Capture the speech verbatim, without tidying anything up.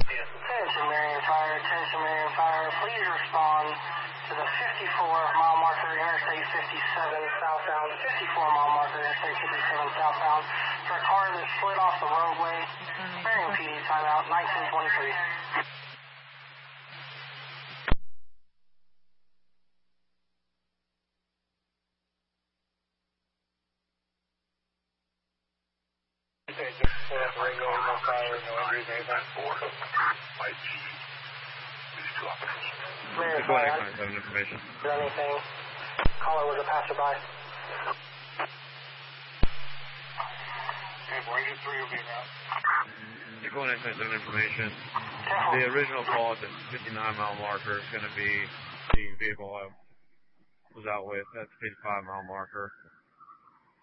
Attention Marion Fire, attention Marion Fire, please respond to the fifty-four mile marker Interstate fifty-seven southbound, fifty-four mile marker Interstate fifty-seven southbound for a car that slid off the roadway. Marion P D timeout nineteen twenty-three. Ringo, no fire, no injuries, anything. Four. I G. These two officers. Marion Go Fire, ahead, contact information. is there anything? Caller was a passerby. Okay, boy, get three will be now. You're going to contact information. Careful. The original call at the fifty-nine mile marker is going to be the vehicle I was out with at the fifty-five mile marker.